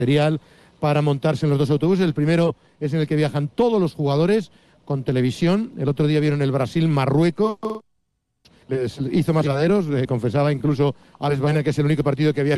material para montarse en los dos autobuses. El primero es en el que viajan todos los jugadores con televisión. El otro día vieron el Brasil-Marruecos. Les hizo más laderos, confesaba incluso Alex Baena que es el único partido que había